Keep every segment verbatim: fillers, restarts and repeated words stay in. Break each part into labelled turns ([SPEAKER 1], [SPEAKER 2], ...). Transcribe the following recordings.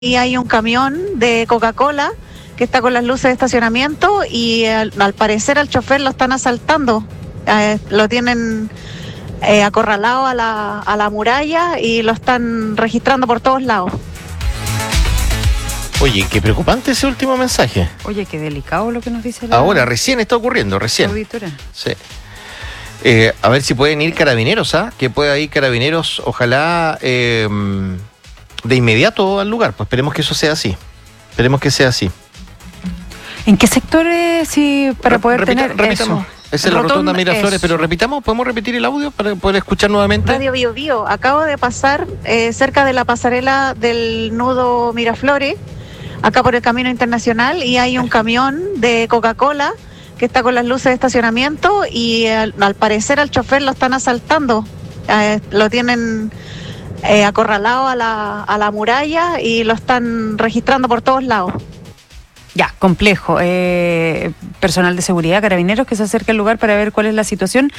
[SPEAKER 1] Y hay un camión de Coca-Cola que está con las luces de estacionamiento y al, al parecer al chofer lo están asaltando. Eh, lo tienen eh, acorralado a la, a la muralla y lo están registrando por todos lados.
[SPEAKER 2] Oye, qué preocupante ese último mensaje.
[SPEAKER 3] Oye, qué delicado lo que nos dice la
[SPEAKER 2] Ahora, recién está ocurriendo, recién.
[SPEAKER 3] auditora.
[SPEAKER 2] Sí. Eh, a ver si pueden ir carabineros, ¿ah? Que pueda ir carabineros, ojalá eh, de inmediato al lugar. Pues esperemos que eso sea así. Esperemos que sea así.
[SPEAKER 3] ¿En qué sectores, sí, para
[SPEAKER 2] Re-
[SPEAKER 3] poder
[SPEAKER 2] repita-
[SPEAKER 3] tener
[SPEAKER 2] repitamos.
[SPEAKER 3] eso?
[SPEAKER 2] Esa es la rotonda Miraflores,
[SPEAKER 3] eso.
[SPEAKER 2] pero repitamos, ¿podemos repetir el audio para poder escuchar nuevamente?
[SPEAKER 1] Radio Bio Bio, acabo de pasar eh, cerca de la pasarela del nudo Miraflores, acá por el Camino Internacional, y hay un camión de Coca-Cola que está con las luces de estacionamiento y al, al parecer al chofer lo están asaltando. Eh, lo tienen eh, acorralado a la, a la muralla y lo están registrando por todos lados.
[SPEAKER 3] Ya, complejo. Eh, personal de seguridad, carabineros que se acerca al lugar para ver cuál es la situación.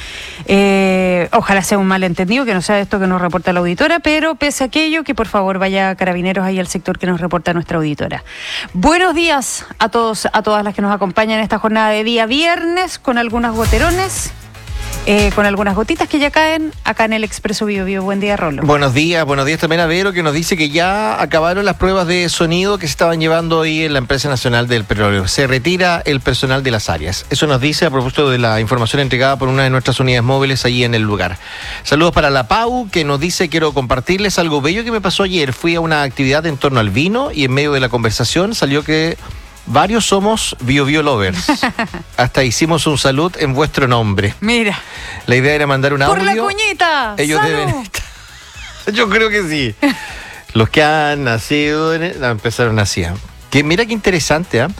[SPEAKER 3] Eh, ojalá sea un malentendido, que no sea esto que nos reporta la auditora, pero pese a aquello, que por favor vaya carabineros ahí al sector que nos reporta nuestra auditora. Buenos días a todos, a todas las que nos acompañan en esta jornada de día viernes, con algunos goterones, eh, con algunas gotitas que ya caen acá en el Expreso Bio Bio. Buen día, Rolo.
[SPEAKER 2] Buenos días, buenos días también a Vero, que nos dice que ya acabaron las pruebas de sonido que se estaban llevando ahí en la Empresa Nacional del Petróleo. Se retira el personal de las áreas. Eso nos dice a propósito de la información entregada por una de nuestras unidades móviles allí en el lugar. Saludos para la Pau, que nos dice: quiero compartirles algo bello que me pasó ayer. Fui a una actividad en torno al vino y en medio de la conversación salió que varios somos Bio Bio lovers. Hasta hicimos un salud en vuestro nombre.
[SPEAKER 3] Mira.
[SPEAKER 2] La idea era mandar un audio.
[SPEAKER 3] ¡Por la cuñita!
[SPEAKER 2] Ellos
[SPEAKER 3] ¡Salud!
[SPEAKER 2] deben estar. Yo creo que sí. Los que han nacido en el- no, empezaron así. ¿eh? Que mira qué interesante. ¿eh?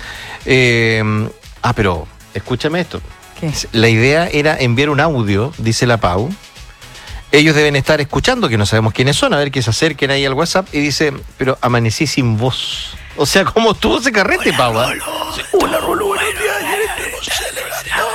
[SPEAKER 2] Eh, ah, pero escúchame esto.
[SPEAKER 3] ¿Qué?
[SPEAKER 2] La idea era enviar un audio, dice la Pau. Ellos deben estar escuchando, que no sabemos quiénes son, a ver que se acerquen ahí al WhatsApp y dice, pero amanecí sin voz. O sea, ¿cómo estuvo ese carrete, Pau? ¿eh? Hola, Rolo, buenos días. Ayer estuvimos celebrando.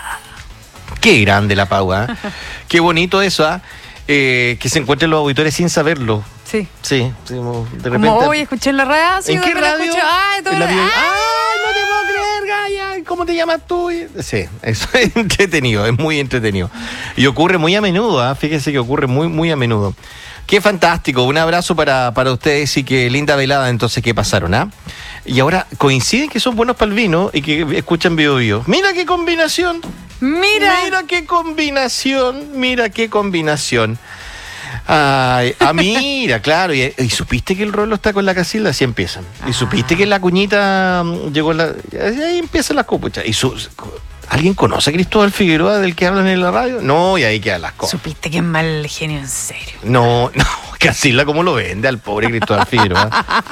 [SPEAKER 2] Qué grande la Pau, ¿eh? Qué bonito eso, ¿ah? Eh, que se encuentren los auditores sin saberlo.
[SPEAKER 3] Sí.
[SPEAKER 2] Sí, sí, como de repente.
[SPEAKER 3] Como hoy escuché en la radio. sí,
[SPEAKER 2] ¿En qué
[SPEAKER 3] de repente
[SPEAKER 2] radio?
[SPEAKER 3] escuché, Ay, tú-
[SPEAKER 2] En la bio-
[SPEAKER 3] ay.
[SPEAKER 2] ¡Ay, no te puedo creer, Gaya! ¿Cómo te llamas tú? Sí, eso es entretenido, es muy entretenido. Y ocurre muy a menudo, ¿ah? Fíjese que ocurre muy, muy a menudo. Qué fantástico, un abrazo para, para ustedes y qué linda velada entonces que pasaron, ¿ah? Y ahora coinciden que son buenos para el vino y que escuchan Bio Bio. ¡Mira qué combinación!
[SPEAKER 3] Mira.
[SPEAKER 2] Mira qué combinación, mira qué combinación. Ay, ah, mira, claro. Y, y supiste que el Rolo está con la Casilda, así empiezan. Y
[SPEAKER 3] Ah.
[SPEAKER 2] supiste que la cuñita mm, llegó a la. Ahí empiezan las copuchas. Y su, ¿alguien conoce a Cristóbal Figueroa del que hablan en la radio? No, y ahí quedan las cosas.
[SPEAKER 3] Supiste que es mal genio, en serio.
[SPEAKER 2] No, no, Casilda, ¿cómo lo vende al pobre Cristóbal Figueroa?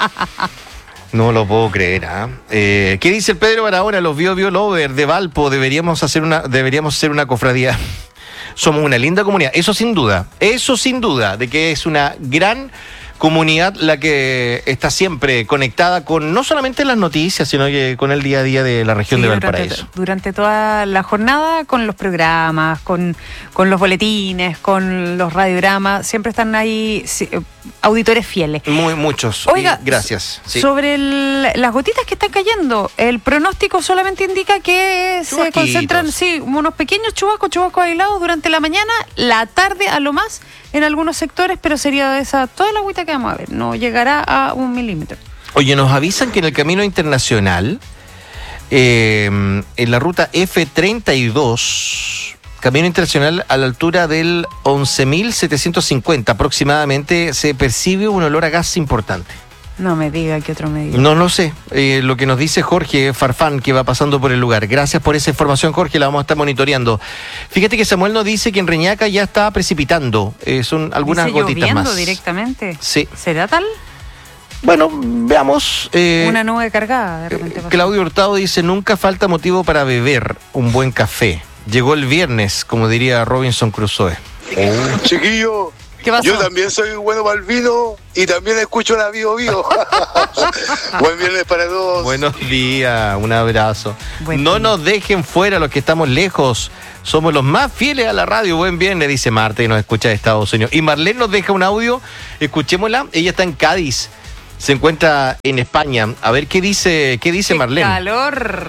[SPEAKER 2] No lo puedo creer, ¿ah? Eh, ¿qué dice el Pedro Barahona? Los Bio Bio Lover de Valpo deberíamos hacer una, deberíamos ser una cofradía. Somos una linda comunidad, eso sin duda, eso sin duda, de que es una gran comunidad la que está siempre conectada con no solamente las noticias, sino que con el día a día de la región
[SPEAKER 3] Sí,
[SPEAKER 2] de
[SPEAKER 3] durante,
[SPEAKER 2] Valparaíso.
[SPEAKER 3] durante toda la jornada, con los programas, con, con los boletines, con los radiogramas, siempre están ahí sí, eh, auditores fieles.
[SPEAKER 2] Muy muchos.
[SPEAKER 3] Oiga,
[SPEAKER 2] y gracias. Sí.
[SPEAKER 3] Sobre el- las gotitas que están cayendo, el pronóstico solamente indica que se
[SPEAKER 2] Chubasquitos.
[SPEAKER 3] concentran, sí, unos pequeños chubascos, chubascos aislados durante la mañana, la tarde a lo más, en algunos sectores, pero sería de esa, toda la agüita que vamos a ver, no llegará a un milímetro.
[SPEAKER 2] Oye, nos avisan que en el camino internacional, eh, en la ruta F treinta y dos, camino internacional a la altura del once mil setecientos cincuenta aproximadamente, se percibe un olor a gas importante.
[SPEAKER 3] No me diga que otro me diga.
[SPEAKER 2] No lo sé, eh, lo que nos dice Jorge Farfán, que va pasando por el lugar. Gracias por esa información, Jorge, la vamos a estar monitoreando. Fíjate que Samuel nos dice que en Reñaca ya está precipitando, eh, son algunas
[SPEAKER 3] Dice
[SPEAKER 2] gotitas
[SPEAKER 3] lloviendo
[SPEAKER 2] más.
[SPEAKER 3] directamente.
[SPEAKER 2] Sí.
[SPEAKER 3] ¿Será tal?
[SPEAKER 2] Bueno, veamos. eh,
[SPEAKER 3] Una nube cargada de repente.
[SPEAKER 2] Eh,
[SPEAKER 3] pasó.
[SPEAKER 2] Claudio Hurtado dice, nunca falta motivo para beber un buen café. Llegó el viernes, como diría Robinson Crusoe.
[SPEAKER 4] Chiquillo,
[SPEAKER 3] ¿Qué pasó?
[SPEAKER 4] yo también soy bueno para el vino y también escucho la Bio Bio. Buen viernes para todos.
[SPEAKER 2] Buenos días, un abrazo.
[SPEAKER 3] Buen
[SPEAKER 2] no
[SPEAKER 3] día.
[SPEAKER 2] nos dejen fuera los que estamos lejos. Somos los más fieles a la radio. Buen viernes, dice Marta, y nos escucha de Estados Unidos. Y Marlene nos deja un audio, escuchémosla. Ella está en Cádiz. Se encuentra en España. A ver, ¿qué dice, qué dice
[SPEAKER 3] ¡Qué
[SPEAKER 2] Marlene?
[SPEAKER 3] calor!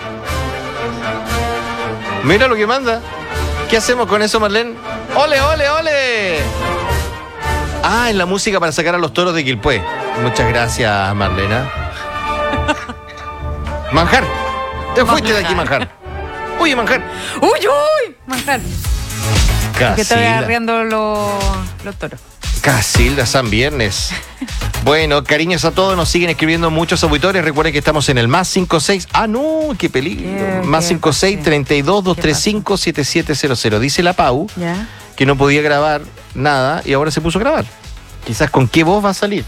[SPEAKER 2] Mira lo que manda. ¿Qué hacemos con eso, Marlene? ¡Ole, ole, ole! Ah, es la música para sacar a los toros de Quilpué. Muchas gracias, Marlena. Manjar. Te fuiste de aquí, Manjar. Oye, Manjar.
[SPEAKER 3] ¡Uy, uy! Manjar. Que te voy
[SPEAKER 2] Casilda.
[SPEAKER 3] arreando los, los toros.
[SPEAKER 2] Casilda, San Viernes. Bueno, cariños a todos. Nos siguen escribiendo muchos auditores. Recuerden que estamos en el más cinco seis. Ah, no, qué peligro.
[SPEAKER 3] ¿Qué-
[SPEAKER 2] Más
[SPEAKER 3] qué
[SPEAKER 2] cinco seis,
[SPEAKER 3] pasó?
[SPEAKER 2] treinta y dos, doscientos treinta y cinco, setenta y siete cero cero. Dice la Pau
[SPEAKER 3] ¿Ya?
[SPEAKER 2] que no podía grabar nada y ahora se puso a grabar. Quizás con qué voz va a salir.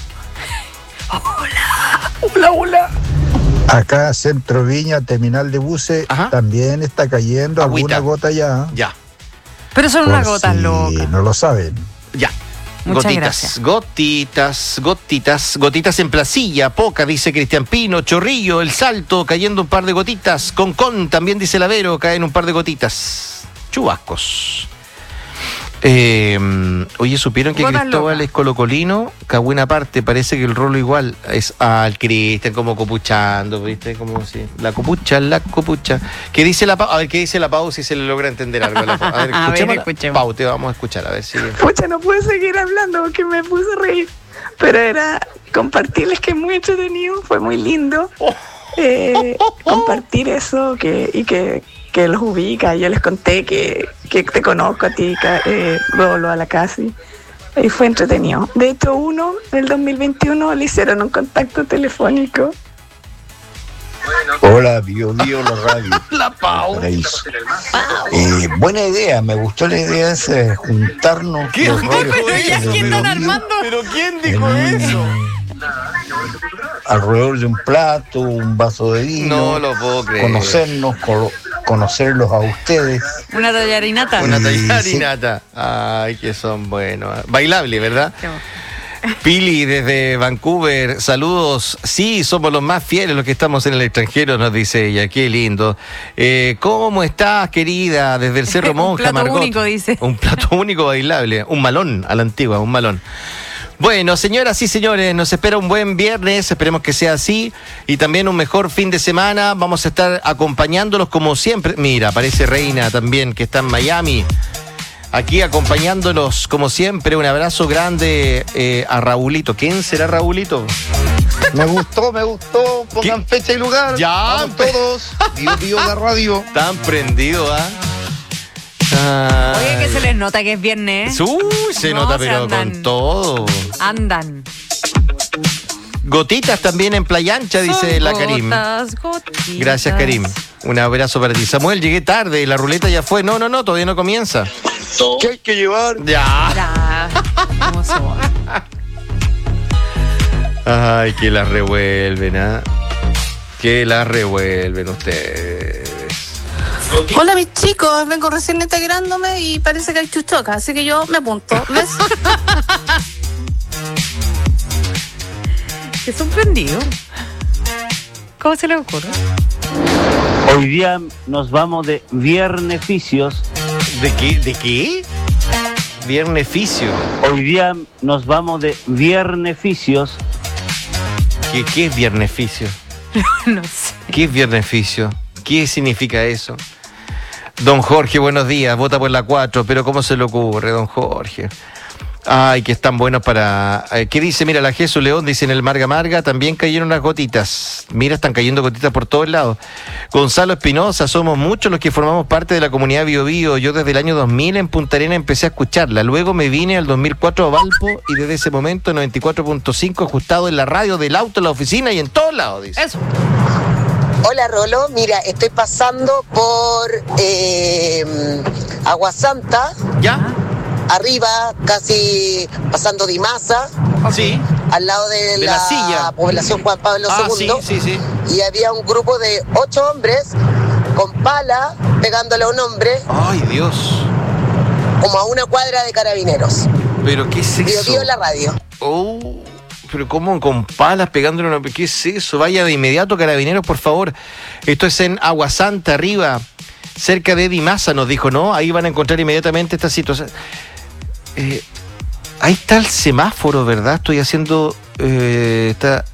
[SPEAKER 3] ¡Hola, hola!
[SPEAKER 5] Acá, Centro Viña, terminal de buses,
[SPEAKER 2] Ajá.
[SPEAKER 5] también está cayendo
[SPEAKER 2] Agüita.
[SPEAKER 5] alguna gota ya.
[SPEAKER 2] Ya,
[SPEAKER 3] Pero son
[SPEAKER 5] por
[SPEAKER 3] unas gotas
[SPEAKER 5] si
[SPEAKER 3] locas.
[SPEAKER 5] no lo saben.
[SPEAKER 2] ya.
[SPEAKER 3] Muchas
[SPEAKER 2] gotitas,
[SPEAKER 3] gracias.
[SPEAKER 2] gotitas, gotitas, gotitas en Placilla, poca, dice Cristian Pino, Chorrillo, El Salto, cayendo un par de gotitas, Concón, también dice Lavero, caen un par de gotitas, chubascos. Eh, oye, ¿supieron que
[SPEAKER 3] Gotas
[SPEAKER 2] Cristóbal
[SPEAKER 3] locas.
[SPEAKER 2] es colocolino? Cagüena parte, parece que el rolo igual es al Cristian, como copuchando, ¿viste? Como si, la copucha, la copucha. ¿Qué dice la Pau? A ver, ¿qué dice la Pau si se le logra entender algo a la Pau? A ver,
[SPEAKER 3] A ver,
[SPEAKER 2] escuchémosla.
[SPEAKER 3] escuchemos.
[SPEAKER 2] Pau, te vamos a escuchar, a ver si...
[SPEAKER 6] Pucha, no pude seguir hablando porque me puse a reír. Pero era compartirles que es muy entretenido, fue muy lindo. eh, compartir eso que, y que, que los ubica. Yo les conté que, que te conozco a ti, ca- eh, Rolo, a la Casi. Y fue entretenido. De hecho, uno, el dos mil veintiuno, le hicieron un contacto telefónico.
[SPEAKER 7] Hola, Bio Bio, la radio.
[SPEAKER 2] La Pau.
[SPEAKER 7] Paraíso. Eh, buena idea, me gustó la idea esa de juntarnos.
[SPEAKER 2] ¿Qué
[SPEAKER 7] los
[SPEAKER 2] dijo
[SPEAKER 7] radios
[SPEAKER 3] Pero ya,
[SPEAKER 2] eso?
[SPEAKER 3] ¿quién
[SPEAKER 7] Bio
[SPEAKER 3] están
[SPEAKER 7] Bio
[SPEAKER 3] armando?
[SPEAKER 2] ¿Pero quién dijo
[SPEAKER 7] en-
[SPEAKER 2] eso?
[SPEAKER 7] alrededor de un plato, un vaso de vino.
[SPEAKER 2] No lo puedo creer.
[SPEAKER 7] Conocernos, co- conocerlos a ustedes.
[SPEAKER 3] Una tallarinata.
[SPEAKER 2] Una
[SPEAKER 7] Sí,
[SPEAKER 2] tallarinata. Ay, que son buenos. Bailable, ¿verdad?
[SPEAKER 3] Qué bueno.
[SPEAKER 2] Pili desde Vancouver, saludos. Sí, somos los más fieles los que estamos en el extranjero, nos dice ella. Qué lindo. Eh, ¿Cómo estás, querida? Desde el Cerro
[SPEAKER 3] Un
[SPEAKER 2] Monja,
[SPEAKER 3] plato
[SPEAKER 2] Margot.
[SPEAKER 3] único, dice.
[SPEAKER 2] Un plato único bailable. Un malón a la antigua, un malón. Bueno, señoras y señores, nos espera un buen viernes, esperemos que sea así, y también un mejor fin de semana. Vamos a estar acompañándolos como siempre. Mira, aparece Reina también, que está en Miami. Aquí acompañándolos como siempre. Un abrazo grande eh, a Raulito. ¿Quién será Raulito?
[SPEAKER 7] Me gustó, me gustó. Pongan fecha y lugar.
[SPEAKER 2] Ya,
[SPEAKER 7] Vamos
[SPEAKER 2] pe-
[SPEAKER 7] todos. Bio Bio, la radio.
[SPEAKER 2] Tan prendido, ¿ah? Ah.
[SPEAKER 3] Oye, que se les nota que es viernes. ¿eh?
[SPEAKER 2] Uy, se
[SPEAKER 3] No,
[SPEAKER 2] nota,
[SPEAKER 3] se
[SPEAKER 2] pero
[SPEAKER 3] andan.
[SPEAKER 2] con todo.
[SPEAKER 3] Andan.
[SPEAKER 2] Gotitas también en Playa Ancha, dice
[SPEAKER 3] Son
[SPEAKER 2] la Karim.
[SPEAKER 3] gotas, gotitas.
[SPEAKER 2] Gracias, Karim. Un abrazo para ti. Samuel, llegué tarde, la ruleta ya fue. No, no, no, todavía no comienza.
[SPEAKER 4] ¿Qué hay que llevar?
[SPEAKER 2] Ya.
[SPEAKER 3] Ya, ¿cómo son?
[SPEAKER 2] Ay, que la revuelven, ¿ah? Que la revuelven ustedes.
[SPEAKER 8] Hola mis chicos, vengo recién integrándome y parece que hay chuchoca, así que yo me apunto. ¿Ves?
[SPEAKER 3] Qué sorprendido. ¿Cómo se le ocurre?
[SPEAKER 9] Hoy día nos vamos de vierneficios.
[SPEAKER 2] ¿De qué? ¿De qué? Vierneficio.
[SPEAKER 9] Hoy día nos vamos de vierneficios.
[SPEAKER 2] ¿Qué, qué es vierneficio?
[SPEAKER 3] No sé.
[SPEAKER 2] ¿Qué es vierneficio? ¿Qué significa eso? Don Jorge, buenos días. Vota por la cuatro, pero ¿cómo se le ocurre, don Jorge? Ay, que están buenos para... eh, ¿Qué dice? Mira, la Jesús León dice en el Marga Marga también cayeron unas gotitas. Mira, están cayendo gotitas por todos lados. Gonzalo Espinosa, somos muchos los que formamos parte de la comunidad Bio Bio. Yo desde el año dos mil en Punta Arenas empecé a escucharla. Luego me vine al dos mil cuatro a Valpo y desde ese momento noventa y cuatro punto cinco ajustado en la radio, del auto, en la oficina y en todos lados, dice.
[SPEAKER 3] Eso.
[SPEAKER 10] Hola Rolo, mira, estoy pasando por eh, Agua Santa,
[SPEAKER 2] ¿Ya?
[SPEAKER 10] arriba, casi pasando Dimasa,
[SPEAKER 2] Sí.
[SPEAKER 10] al lado de,
[SPEAKER 2] De la silla.
[SPEAKER 10] población Juan Pablo
[SPEAKER 2] Ah, sí,
[SPEAKER 10] segundo,
[SPEAKER 2] sí, sí.
[SPEAKER 10] y había un grupo de ocho hombres con pala pegándole a un hombre
[SPEAKER 2] Ay, Dios.
[SPEAKER 10] como a una cuadra de carabineros.
[SPEAKER 2] ¿Pero qué es
[SPEAKER 10] Bio
[SPEAKER 2] eso?
[SPEAKER 10] Bio en la radio.
[SPEAKER 2] Oh, pero ¿cómo con palas pegándole una... ¿Qué es eso? Vaya de inmediato, carabineros, por favor. Esto es en Agua Santa, arriba, cerca de Dimasa, nos dijo, ¿no? Ahí van a encontrar inmediatamente esta situación. Eh, ahí está el semáforo, ¿verdad? Estoy haciendo... Eh, está